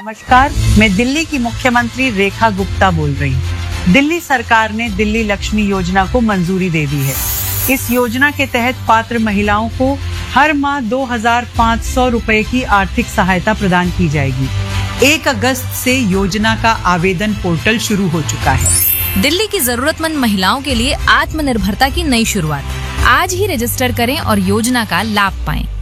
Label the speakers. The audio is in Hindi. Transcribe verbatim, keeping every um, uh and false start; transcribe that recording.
Speaker 1: नमस्कार, मैं दिल्ली की मुख्यमंत्री रेखा गुप्ता बोल रही हूँ। दिल्ली सरकार ने दिल्ली लक्ष्मी योजना को मंजूरी दे दी है। इस योजना के तहत पात्र महिलाओं को हर माह दो हजार पाँच सौ रुपए की आर्थिक सहायता प्रदान की जाएगी। एक अगस्त से योजना का आवेदन पोर्टल शुरू हो चुका है।
Speaker 2: दिल्ली की जरूरतमंद महिलाओं के लिए आत्मनिर्भरता की नई शुरुआत। आज ही रजिस्टर करें और योजना का लाभ पाएं।